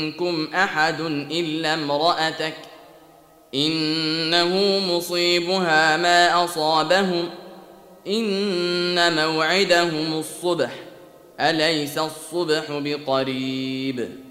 منكم أحد إلا امرأتك إنه مصيبها ما أصابهم إن موعدهم الصبح أليس الصبح بقريب